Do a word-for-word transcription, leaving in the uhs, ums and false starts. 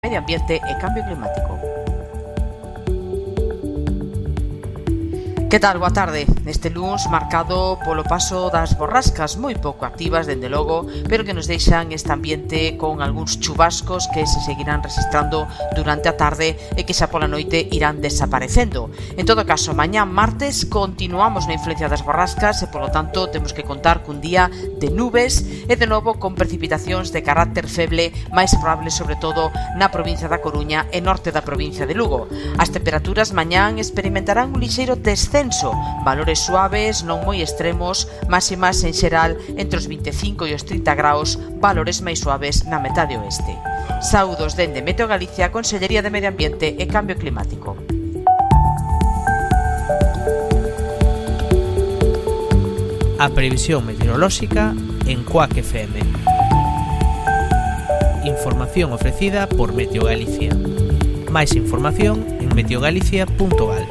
Medio Ambiente e Cambio Climático. Que tal? Boa tarde. Este luns marcado polo paso das borrascas, moi pouco activas, dende logo, pero que nos deixan este ambiente con algúns chubascos que se seguirán registrando durante a tarde e que xa pola noite irán desaparecendo. En todo caso, mañá martes continuamos na influencia das borrascas e, polo tanto, temos que contar cun día de nubes e, de novo, con precipitacións de carácter feble, máis probables, sobre todo, na provincia da Coruña e norte da provincia de Lugo. As temperaturas mañán experimentarán un lixeiro descenso, valores suaves, non moi extremos, máximas en xeral entre os vinte e cinco e os trinta graus, valores máis suaves na metade oeste. Saúdos dende Meteo Galicia, Consellería de Medio Ambiente e Cambio Climático. A previsión meteorolóxica en Cuac F M. Información ofrecida por Meteo Galicia. Máis información en meteogalicia punto gal.